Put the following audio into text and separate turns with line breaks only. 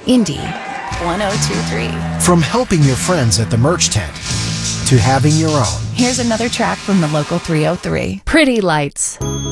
Indy 1023.
From helping your friends at the merch tent to having your own.
Here's another track from the local 303.
Pretty Lights.